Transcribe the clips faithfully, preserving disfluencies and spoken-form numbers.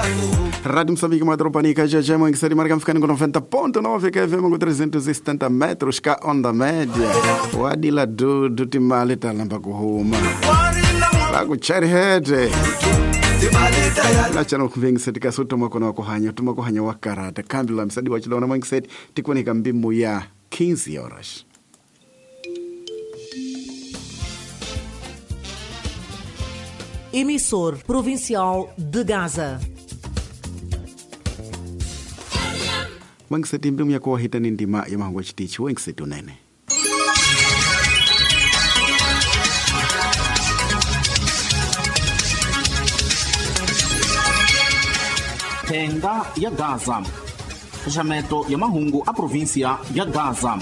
Rádio Moçambique, Madropanica, já já, que seria marca ficando com noventa ponto nove, que é com trezentos e setenta metros, cá onda média. O Adila do, do Timale, tá lá para Kuhuma. Lá com Cherry Head. Lá chano kuvengi seti kaso tuma kona wakohanya, tuma kohanya wakarata. Kambi la msadi wachila wana mwangi seti, tikuwa ni kambimu ya quinze horas. Emissor Provincial de Gaza. Mwangi seti mbimu ya kuwa hita nindima ya mahangwa chitichi wangi seti unene. Tenga ya Gaza. Fechamento ya mahungu a província ya Gaza.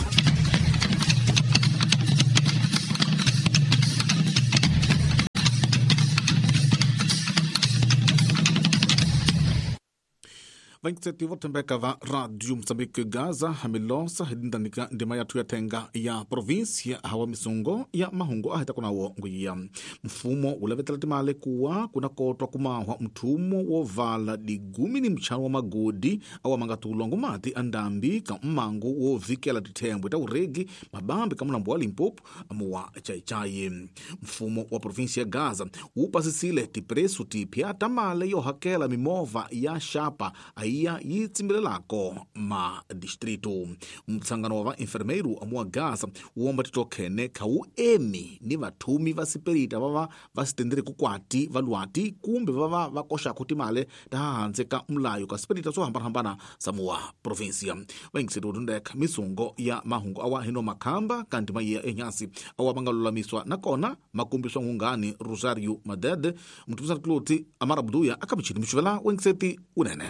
vinte e sete Tembeka va Rádio Moçambique Gaza hamilosa hidindanika ndima ya tuya tenga ya província hawa misungo ya mahungu ahita kuna wo nguya mfumo ulavetela timale kuwa kuna kotwa kumahwa mtumo wo vala digumi ni mchano wa magodi awa mangatulo ngumati andambi ka mmango wo vikela ditembwe ta uregi mabambi ka mlambo wa Limpopo amuwa chai-chai. Mfumo wa província Gaza upasisile tipresu tipya tamale yo hakela mimova ya shapa iya yitsimbilelako ma distrito. Mtsangano wa enfermeiro amuwa Gaza uomba titokene kau emi ni vatumi vasiperita vava vasitendere kukwati valuati kumbe vava vakosha kutimale tahanze ka mlayo ka siperita so hambana samuwa provincia. Wengisetu tundek misungo ya mahungu awa hino makamba kanti maiya enyasi awa mangalulamiswa na kona makumbiswa ngungani Rosario Madede mtumisa kloti Amara Buduya akabichini mchuvela wengiseti unene.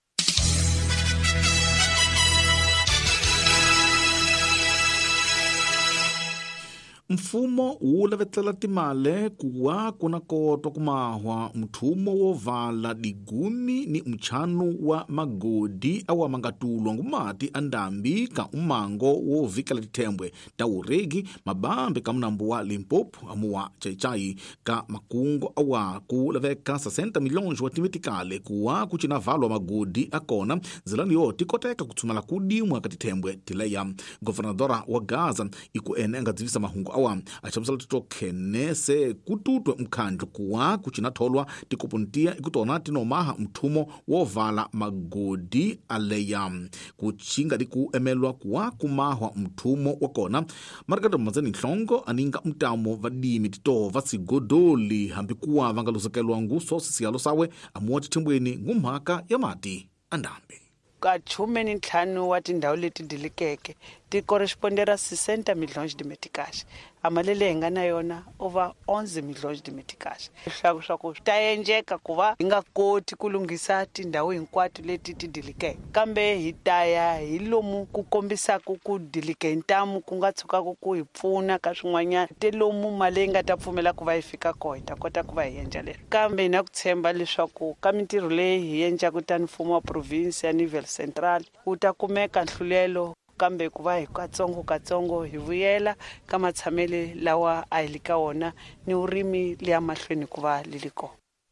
Mfumo ulavetela timale kuwa kuna koto kumahwa mtumo wo vala digumi ni mchanu wa magodi awa mangatulwa ngumati andambi ka umango wo vikala ditembwe ta uregi mabambe ka mnambo wa Limpopo amuwa chai-chai ka makungo awa kulaveka sesenta milhões wa timitikale kuwa kuchina valwa magodi akona zilani yoti koteka kutsumala kudimwa katitembwe tileya. Governadora wa Gaza iku ene angadzivisa mahungu awa achamsala titokenese kututwe mkhandlu kuwa kuchina tholwa tikupuntia ikutona tinomaha mtumo wovala magodi aleya kuchinga diku emelwa kuwa kumahwa mtumo wakona marikata mazani nhlongo aninga mtamo vadimi tito vasigodoli hambi kuwa vangalusekelwa nguso sisiyalo sawe amuwa titimbweni ngumhaka ya mati andambi. Ka chumeni ntlhanu wa tindhawu leti dilikeke ti correspondera sessenta milhões de meticais. Amalele hi nga na yona over onze milhões de meticais. Leswaku swa ku ta endleka ku va hi nga koti ku lunghisa tindhawu hinkwato leti ti dilikeke kambe hi taya hi lomu ku kombisaka ku dilike ntamu ku nga tshukaku ku hi pfuna ka swin'wanyana te lomu mali yi nga ta pfumela ku va yi fika koho hi ta kota ku va hi endla leswi kambe hi na ku tshemba leswaku ka mintirho leyi hi endlaku ta mfumo wa province ya nivel central wu ta kumeka nhlulelo kambe ku va hi katsongo katsongo hi vuyela ka matshamele lawa a hi le ka wona ni urimi liya mahlweni ku va liliko.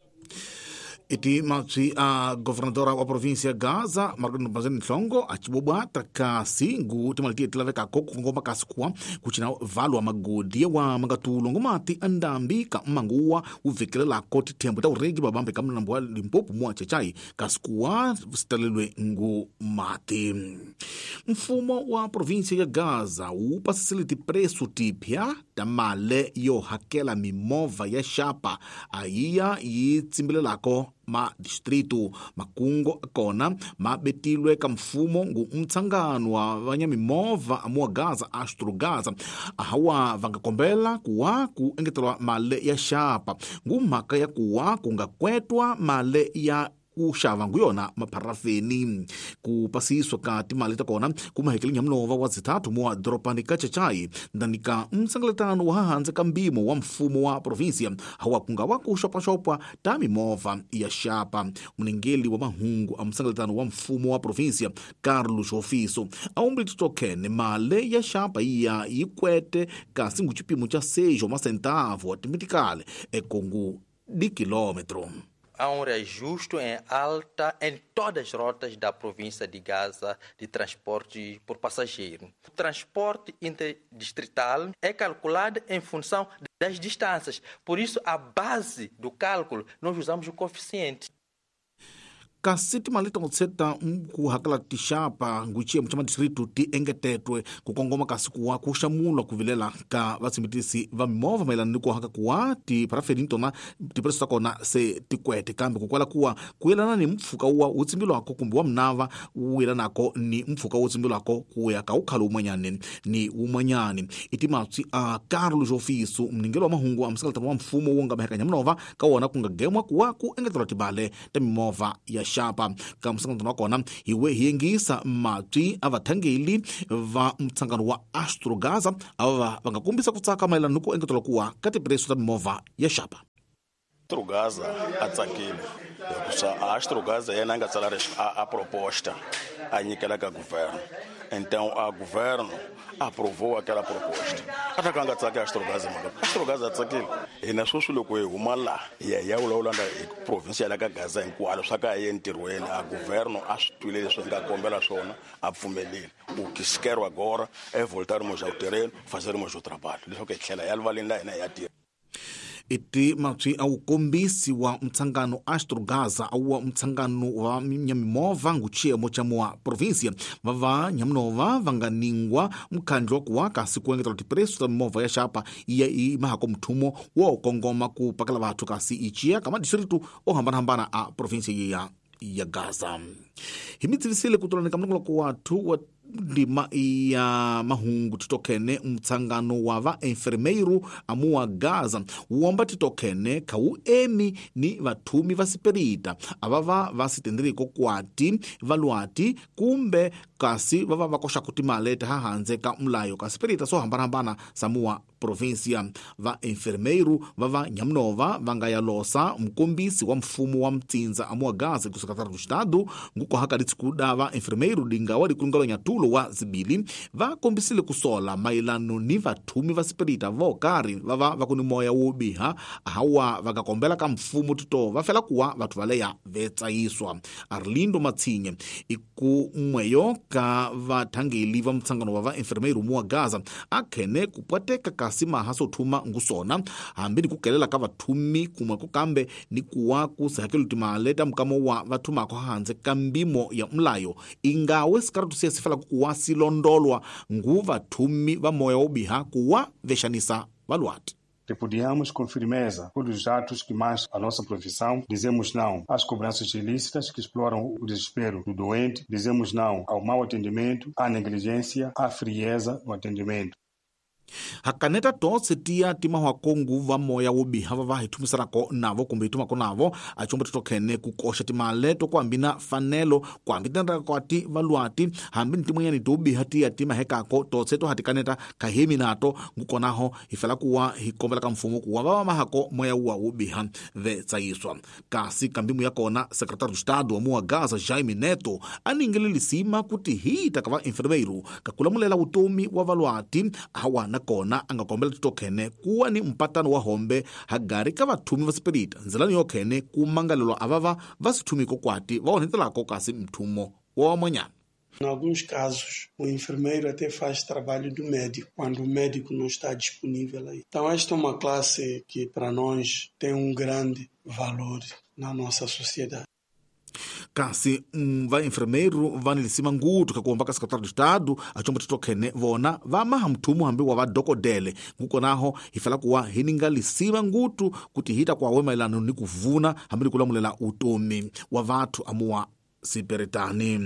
Iti machi a governadora wa província Gaza Margarida Bazeni Nhlongo achibobwa takasi ngu timalitie tilaveka koko ngoma kasikuwa kuchina valwa magodi wa magatulo ngomati andambi ka mmanguwa uvikele lako titembo ta uregi babambe ka mnambo wa Limpopo mwa chechai kasikuwa sitalelwe ngu mati. Mfumo wa província ya Gaza upasisili presu tipya tamale yo hakela mimova ya shapa aiya yitsimbile lako ma distrito makungo akona mabetilwe ka mfumo ngu mtsangano wa vanyamimova amuwa Gaza Astro Gaza ahawa vangakombela kuwa kuengetelwa male ya shapa ngu mhaka ya kuwa kungakwetwa male ya kushava nguyona maparafeni kupasiswa ka timali takona kumahekeli nyamnova wa zitatu mwa dropani ka chachai ndanika msangaletano wa hanze ka mbimo wa mfumo wa provinsia hawa kunga wa kushopashopwa tami mova ya shapa. Mnengeli wa mahungu a msangaletano wa mfumo wa provinsia Carlos Ofiso aumbili tutokene male ya shapa iya ikwete ka singu chipimo cha sejo masentavo wa timitikale ekongu di kilometro. há um reajuste em alta em todas as rotas da província de Gaza de transporte por passageiro. O transporte interdistrital é calculado em função das distâncias, por isso a base do cálculo nós usamos o coeficiente. Kasiti maleta ngotseta kuhakala tixapa nguchie mchama distrito ti engetetwe kukongoma kasikuwa kushamula kuvilela ka vatsimitisi va mimova mailana ni kuhaka kuwa ti paraferi ntona ti preso kona se tikwete kambe kukwala kuwa kuyelana ni mpfuka uwa utsimbilo ako kumbe wa mnava uyelana ako ni mpfuka utsimbilo ako kuya ka ukhala umanyane ni umanyane iti matsi a Carlos Ofiso mningelo wa mahungu amsakaltano wa mfumo wonga mahekanya mnova ka wona kungagemwa kuwa ku engetelo tibale ta mimova ya shapa kamsangano wakona iwe hiyengisa matwi avathangeli va mtsangano wa Astrogaza ava vangakumbisa kutsaka mailana nuku engetelo kuwa kati preso ta mimova ya shapa. Astrogaza atsakile hikuva a Astrogaza yena nga tsala a, a proposta a nyikela ka governo, então a governo aprovou aquela proposta. Até que anga tsaka Astrogaza maka Astrogaza atsakile ina sweswi loko hi huma la ya ya ulawulanda provincia ya ka Gaza hinkwalo swa ka ye ntirhweni a governo a swi twile leswi nga kombela swona a pfumeleli o que se quer agora é voltarmos ao terreno, fazermos o trabalho leswaku hi tlhela ya livaleni la hina ya tirha. Iti matwi au kombisi wa mtsangano Astrogaza au mtsangano wa nyamimova nguchie mocha mwa provinsia vava nyamnova vanganingwa mkhandlo kuwa kasi kuengetelo ti preso ta mimova ya shapa iya i mahako mthumo wa kongoma kupakala vathu kasi ichia kama distritu ohambana-hambana a provinsia ya ya Gaza. Himidzivisile kutolanika mnukula kwa watu wa ndima ya mahungu titokene mtsangano wa va enfermeiro amuwa Gaza uomba titokene kau emi ni vathumi va siperita avava vasitendiriko kwati valuati kumbe kasi vava vakosha kuti maleta hahanze ka mlayo ka siperita so hambana-hambana samuwa provincia va enfermeiro vava nyamnova vangayalosa mkombisi wa mfumo wa mtsinza amuwa Gaza kusakatara do estado nguko haka litsikuda va enfermeiro dingawa likulungalo nyatulo wa zibili vakombisile kusola mailano ni vathumi va siperita vokari vava vakuni moya wobiha hawa vakakombela ka mfumo tito vafela kuwa vathu valeya vetsayiswa. Arlindo Matsinye iku mweyo ka vathangeli va mtsangano wa va enfermeiro muwa Gaza akhene kupwateka kasi mahaso thuma ngusona hambi ni kukelela ka vathumi kumwe kukambe ni kuwa kusihakelo timaleta mkamo wa vathuma ko hanze kambimo ya mlayo ingawe sikaratu siya sifela kuwa silondolwa ngu vathumi va moya wobiha kuwa veshanisa valuati. Repudiamos com firmeza todos os atos que mais a nossa profissão. Dizemos não às cobranças ilícitas que exploram o desespero do doente. Dizemos não ao mau atendimento, à negligência, à frieza no atendimento. Hakaneta tose tia tima wakongu va moya wobiha vava hitumisarako navo kumbe hitumako navo achombo titokene kukosha timaleto kwa ambina fanelo kwa ambina kwa ti valuati hambi ntimwenya nitubiha tia tima hekako tose to hatikaneta kahemi nato ngukonaho hifela kuwa hikombela ka mfumo kuwa vava mahako moya uwa wobiha ve tsayiswa. Kasi kambimu ya kona sekretari do estado amuwa Gaza Jaime Neto aningele lisima kuti hita kava enfermeiro kakulamulela utomi wa valuati hawa na kona angakombela titokene kuwa ni mpatano wa hombe hagari ka vathumi va siperita nzilani yokhene kumangalelwa avava vasithumiko kwati vaonhetelako kasi mthumo wa manyana. Em alguns casos, o enfermeiro até faz trabalho do médico, quando o médico não está disponível aí. Então, esta é uma classe que, para nós, tem um grande valor na nossa sociedade. Kasi um, va enfermeiro vanilisima ngutu kakuomba ka sekretari do estado achombo titokene vona va maha mthumu hambi wa vadokodele ngukonaho hifela kuwa hiningalisima ngutu kuti hita kwa wemailano ni kuvuna hambi kulamulela utomi wa vathu amuwa siperitani.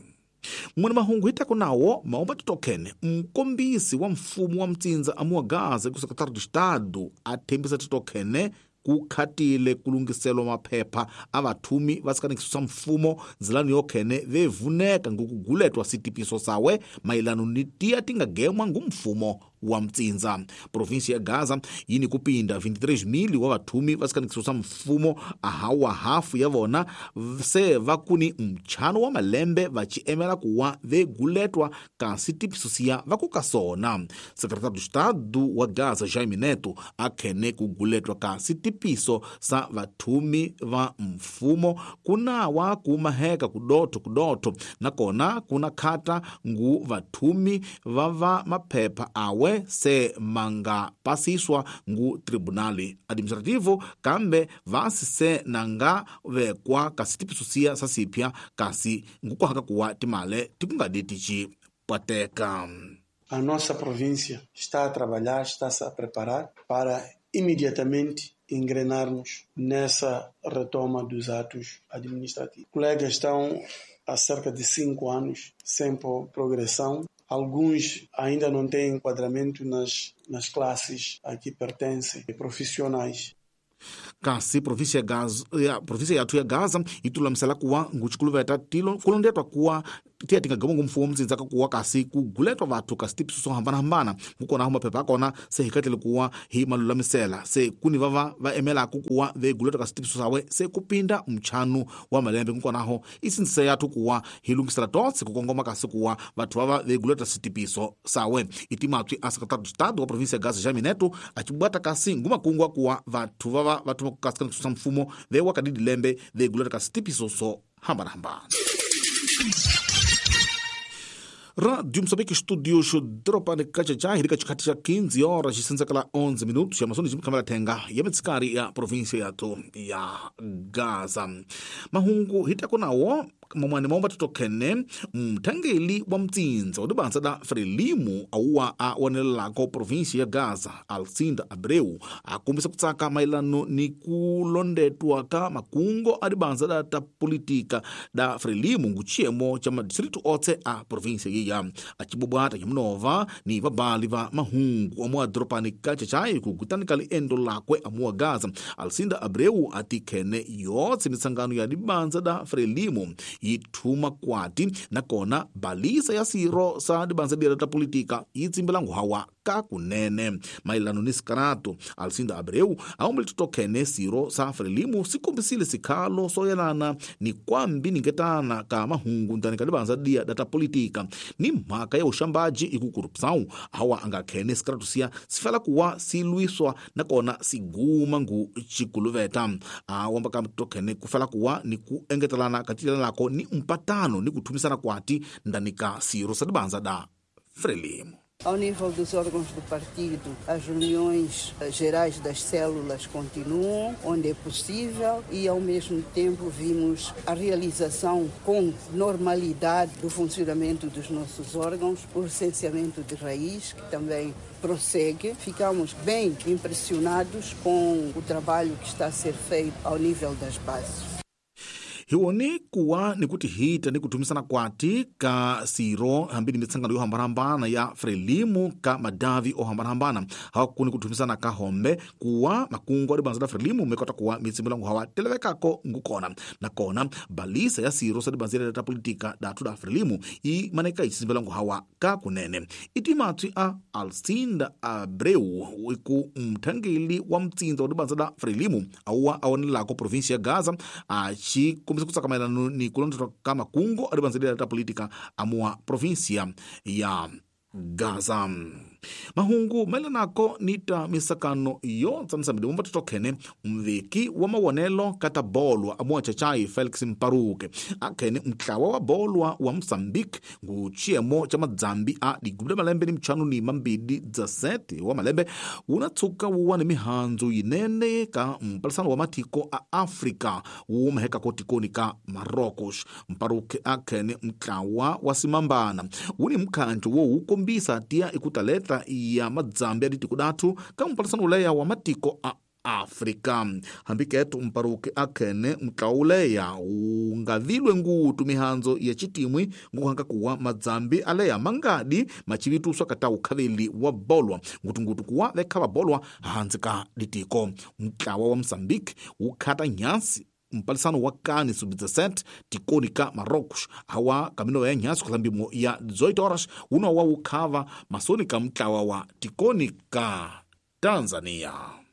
Mwene mahungu hita kunawo maomba titokene mkombisi wa mfumu wa mtsinza amuwa Gaza ku sekretari do estado athembisa titokene kukhatile kulungiselwa maphepha avathumi vasikanekisusa mfumo nzilani yokhene vevuneka ngukuguletwa sitipiso sawe mailano ni tia tingagemwa ngumfumo wa mtsinza. Provinsi ya Gaza yini kupinda vinte e três mil wa vathumi vasikanikiso sa mfumo ahawa hafu ya vona se vakuni mchano wa malembe vachiemela kuwa veguletwa kasi tipisusiya vakukasona. Secretário do Estado wa Gaza Jaime Neto akhene kuguletwa kasi tipiso sa vathumi va mfumo kunawa kumaheka kudoto kudoto nakona kuna khata ngu vathumi vava maphepha awe se manga pasiswa ngu tribunali administrativo kambe vasi se nanga vekwa kasi tipisusiya sa sipya kasi ngu kuhaka kuwa timale tikungadetichi pateka. A nossa província está a trabalhar, está-se a preparar para imediatamente engrenarmos nessa retoma dos atos administrativos. Colegas estão há cerca de cinco anos sem progressão. Alguns ainda não têm enquadramento nas, nas classes a que pertencem, profissionais. Kasi provinsia Gaza ya provinsia yathu ya Gaza itulamisela kuwa nguchikuluveta tilo kulondetwa kuwa tia tinga gamongo mfumo mzinzaka kuwa kasi kuguletwa vathu kasi tipisuso hambana-hambana kukona huma pepa akona se hikatele kuwa hi malulamisela se kuni vava va emela kuwa ve guletwa kasi tipisuso sawe se kupinda mchanu wa malembe kukona ho isinse yathu kuwa hilungisela totsi kukongoma kasi kuwa vathu vava ve guletwa kasi tipiso sawe itimatwi a Secretário do Estado wa provinsia Gaza Jaime Neto achibwata kasi nguma kungwa kuwa vathu vava vathu kasi sa mfumo ve wakadidi lembe ve guletwa kasi tipiso so hambana-hambana. Rádio Moçambique, estúdios Dropane Cachachá, hirika chikati cha quinze horas, senzakala onze minutos, ya masoni jimkamala tenga, ya metsikari ya provinsia yatu ya Gaza. Mahungu hitako nawo, mamwane maomba tutokene, mtangeli wa mtsinza, wadibansa da Frelimu, auwa a wanelako provinsia ya Gaza, Alcinda Abreu, akumbisa kutsaka mailano ni kulondetua ka makungo adibansa da ta politika da Frelimu, nguchiemo chama distritu ote a provinsia ya ya achibubwata yamnova ni vabali va mahungu amua Dropane Cachachá kukutanikali endo lakwe amua Gaza. Alcinda Abreu atikene yotse mitsangano ya dibanza da Frelimu yithuma kwati nakona balisa ya siro sa dibanza dia da politika yitsimbelangu hawa kakunene mailano nisikarato. Alcinda Abreu aumeli tutokene siro sa Frelimu sikumbisile sikalo soyelana ni kwambi ningetana ka mahungu ndani ka dibanza dia data politika ni mhaka ya ushambaji ikukurupsau hawa angakene sikaratusia sifala kuwa siluiswa nakona siguma ngu chikuluveta awamba kama tutokene kufala kuwa ni kuengetalana katila lako ni mpatano ni kutumisana kwati ndani ka siro sa dibanza da Frelimu. Ao nível dos órgãos do partido, as reuniões gerais das células continuam, onde é possível, e ao mesmo tempo vimos a realização com normalidade do funcionamento dos nossos órgãos, o licenciamento de raiz, que também prossegue. Ficamos bem impressionados com o trabalho que está a ser feito ao nível das bases. Hiwoni kuwa ni kuti hita ni kutumisana kwati ka siro hambini mitsangano yo hambana ya Frelimu ka madavi o hambana haku ni kutumisana ka hombe kuwa makungo dibanza da Frelimu mekota kuwa mitsimbelangu hawa televekako ngukona nakona balisa ya siro sa dibanza da politika da tu da Frelimu i maneka itsimbelangu hawa ka kunene itimatwi a Alcinda Abreu iku mtangeli wa mtsinza wa dibanza da Frelimu awa awanelako provinsia Gaza achi kumisa kutsaka mailano ni kulondotoka kama kungo adibanzilila ta politika amua provinsia ya Gaza. Mahungu mailanako nita misakano yo tsansamide mumba tutokene mviki wa mawonelo kata bolwa amua Chachai Felix Mparuke akene mklawa wa bolwa wa Mozambique nguchiemo cha madzambi a digubile malembe ni mchanu ni mambidi za sete wa malembe unatsuka uwa ni mihanzo yinene ka mpalisano wa matiko a Afrika umeheka kotikoni ka Marocos. Mparuke akene mklawa wa simambana uni mkanjo wo ukombisa tia ikutaleta ya madzambi aditi kudatu ka mpalisano uleya wa matiko a Afrika. Hambiketu Mparuke akene mkauleya ungavilwe ngutu mihanzo ya chitimwi nguhanga kuwa madzambi aleya mangadi machivitu swakata ukavili wa bolwa ngutu ngutu kuwa veka wa bolwa hanzika ditiko. Mkawa wa Mozambique ukata nyansi mpalisano wa kani sub dezessete tikoni ka Marrocos hawa kamino ya nyasu kalambimo ya dezoito horas uno wa ukava masoni ka mtlawa wa tikoni ka Tanzania.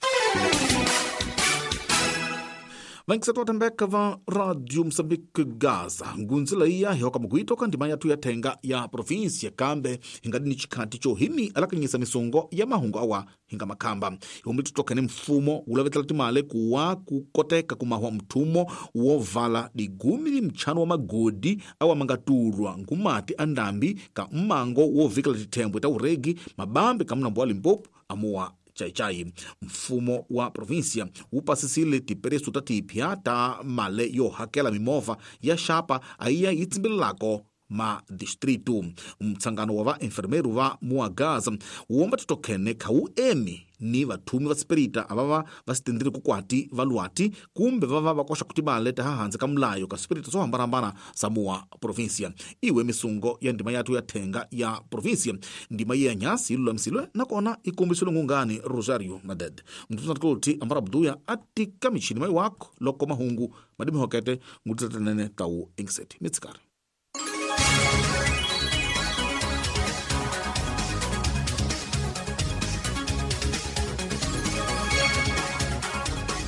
Vankisatu watembeka va Radio Mozambique Gaza ngunzila iya hewa kama kuitoka ndima yatu ya tenga ya provinsia kambe hingadini chikati cho himi alakanyisa misongo ya mahungu awa hinga makamba. Yombi tutoka ni mfumo ulavetala timale kuwa kukoteka kumahua mtumo uovala digumi mchano wa magodi awa mangaturwa ngumati andambi ka mmango uovikala titembo ita uregi mabambi kamnambo Limpopo amua chai chai. Mfumo wa provinsia upasisile tiperesu tatipia ta male yo hakela mimova ya shapa aiya itimbilako ma distritu. Mtsangano wa va enfermeru va mua Gaza uomba tutokene kau emi ni vatumi va spirita avava vasitendiri kukwati valuati kumbe vava vakosha kutibale ta hanze kamlayo ka spirita so hambarambana samua provinsia. Iwe misungo ya ndima yatu ya tenga ya provinsia ndima ya nyasi ilula msilwe na kona ikumbisule ngungani Rosario Maded. Mtutu natukuluti ambara buduya atika michini mai wako loko mahungu madimi hokete ngutitatenene tau ingiseti mitsikari.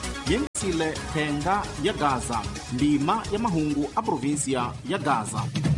Yengisile tenga ya Gaza ndima ya mahungu a provinsia ya Gaza.